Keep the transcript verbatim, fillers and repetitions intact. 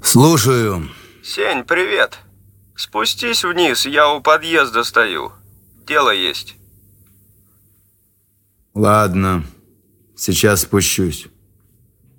Слушаю. Сень, привет. Спустись вниз, я у подъезда стою. Дело есть. Ладно, сейчас спущусь.